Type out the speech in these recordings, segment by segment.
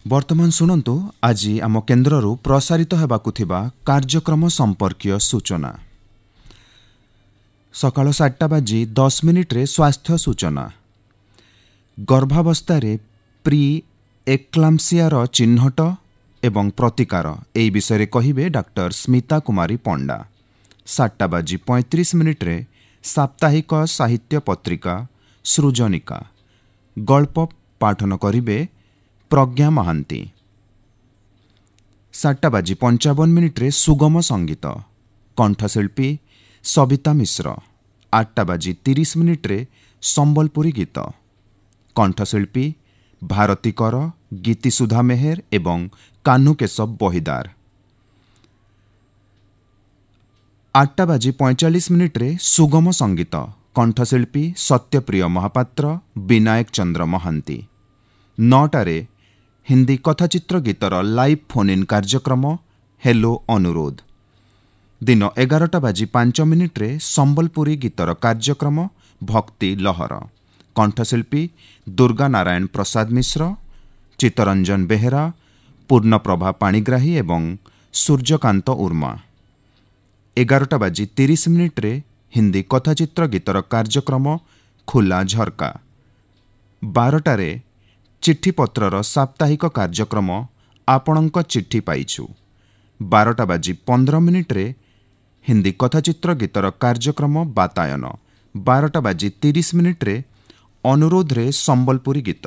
वर्तमान शुणु आज आम केन्द्ररू प्रसारित हेबाकु थिबा कार्यक्रम संपर्कीय सूचना। सकाळ 7:10 स्वास्थ्य सूचना। गर्भावस्था प्री एक्लाम्सियार चिन्हट एवं प्रतिकार एई विषय कहिबे डाक्टर स्मिता कुमारी पंडा। 7:35 साप्ताहिक साहित्य पत्रिका सृजनिका गल्प पाठन करिबे प्रज्ञा महांती। 7:55 सुगम संगीत कंठशिल्पी सविता मिश्र। 8:30 संबलपुरी गीत कंठशिल्पी भारती कर, गीति सुधा मेहर एवं कान्हुकेशव बहिदार। 8:45 सुगम संगीत कंठशिल्पी सत्यप्रिय महापात्र, विनायक चंद्र Mahanti. 9 Hindi कथाचित्र गीतर live phone in कार्यक्रम हेलो अनुरोध। दिन 11:05 संबलपुरी गीतर कार्यक्रम भक्ति लहर कंठशिल्पी दुर्गा नारायण प्रसाद मिश्र, चित्तरंजन बेहेरा, पूर्णप्रभा पाणिग्राही एवं सूर्यकांत उर्मा। 11:30 हिंदी कथाचित्र गीतर कार्यक्रम खुला झरका। 12 चिठीपत्रर साप्ताहिक कार्यक्रम आपणक चिठी पाइछु। 12:15 हिंदी कथाचित्र गीतर कार्यक्रम बातायन। 12:30 अनुरोध रे संबलपुरी गीत।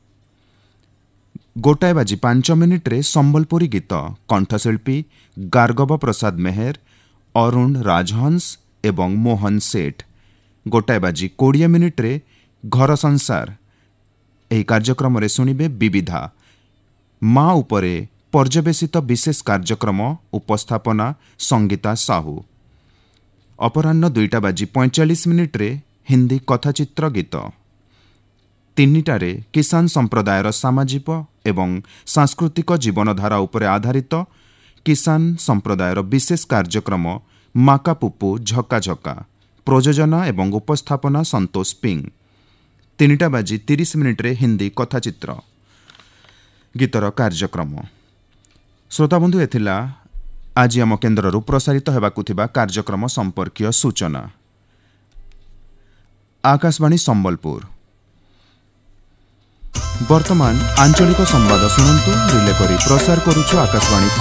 1:05 संबलपुरी गीत कंठशिल्पी गार्गव प्रसाद मेहर, अरुण राजहंस एवं मोहन सेठ। 1:20 घर संसार एही कार्यक्रम रे सुनिबे विविधा माँ उपरे पर्यवेसित विशेष कार्यक्रम उपस्थापना संगीता साहू। अपराह्न 2:45 हिंदी कथाचित्र गीत। 3 किसान संप्रदायर सामाजिक एवं सांस्कृतिक जीवनधारा उपरे आधारित किसान संप्रदायर विशेष कार्यक्रम माकापुपु झका झका प्रयोजना एवं उपस्थापना संतोष पिंग। 3:30 हिंदी कथाचित्र गीतर कार्यक्रम। श्रोताबंधु एथिला आज आम केन्द्ररू प्रसारित हेबाकु थिबा कार्यक्रम संपर्कीय सूचना। आकाशवाणी संबलपुर। वर्तमान आंचलिक संवाद शुणु रिले करी प्रसार करुछु आकाशवाणी।